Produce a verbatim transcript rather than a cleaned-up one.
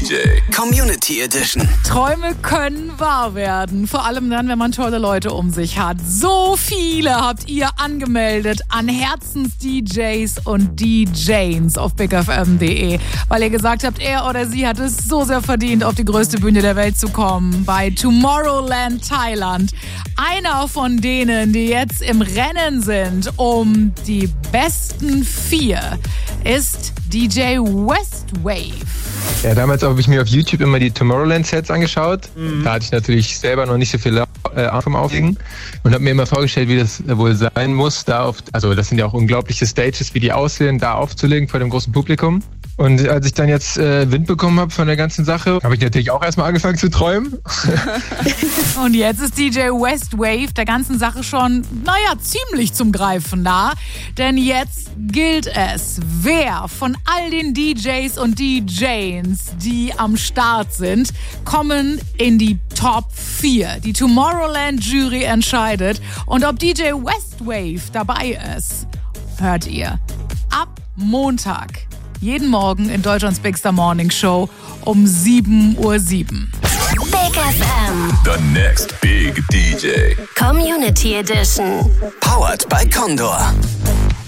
J. Community Edition. Träume können wahr werden. Vor allem dann, wenn man tolle Leute um sich hat. So viele habt ihr angemeldet an Herzens-D Js und D Js auf big f m punkt d e, weil ihr gesagt habt, er oder sie hat es so sehr verdient, auf die größte Bühne der Welt zu kommen, bei Tomorrowland Thailand. Einer von denen, die jetzt im Rennen sind um die besten vier, ist D J Westwave. Ja, damals habe ich mir auf YouTube immer die Tomorrowland-Sets angeschaut. Mhm. Da hatte ich natürlich selber noch nicht so viel äh, Ahnung vom Auflegen und habe mir immer vorgestellt, wie das wohl sein muss, da auf, also das sind ja auch unglaubliche Stages, wie die aussehen, da aufzulegen vor dem großen Publikum. Und als ich dann jetzt äh, Wind bekommen habe von der ganzen Sache, habe ich natürlich auch erstmal angefangen zu träumen. Und jetzt ist D J Westwave der ganzen Sache schon, naja, ziemlich zum Greifen nah. Denn jetzt gilt es, wer von all den D Js und D Js, die am Start sind, kommen in die Top vier. Die Tomorrowland-Jury entscheidet. Und ob D J Westwave dabei ist, hört ihr ab Montag. Jeden Morgen in Deutschlands Big Star Morning Show um sieben Uhr sieben. Big F M. The next big D J. Community Edition. Powered by Condor.